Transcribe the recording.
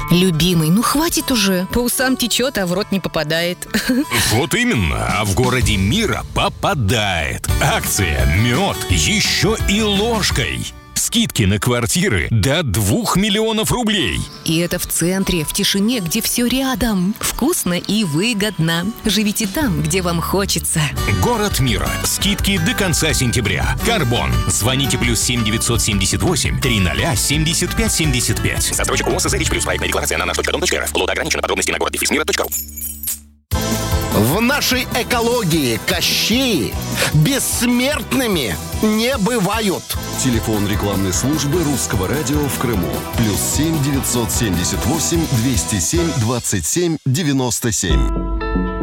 Любимый, ну хватит уже. По усам течет, а в рот не попадает. Вот именно, а в городе Мира попадает. Акция «Мед» еще и ложкой. Скидки на квартиры до 2 миллионов рублей. И это в центре, в тишине, где все рядом. Вкусно и выгодно. Живите там, где вам хочется. Город Мира. Скидки до конца сентября. Карбон. Звоните +7 978 300 75 75. Застройщик УОС «Зарич Плюс». Проектная декларация на наш.дом.рф. Лот ограничено. Подробности на город-мира.ру. В нашей экологии кощеи бессмертными не бывают. Телефон рекламной службы Русского радио в Крыму. +7 978 207 27 97.